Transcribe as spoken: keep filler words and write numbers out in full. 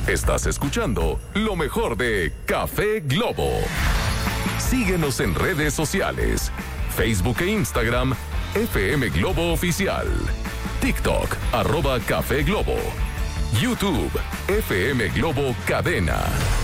Estás escuchando lo mejor de Café Globo. Síguenos en redes sociales. Facebook e Instagram, F M Globo Oficial. TikTok, arroba Café Globo. YouTube, F M Globo Cadena.